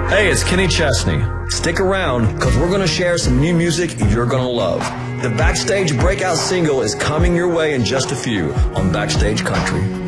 Hey, it's Kenny Chesney. Stick around, because we're going to share some new music you're going to love. The Backstage breakout single is coming your way in just a few on Backstage Country.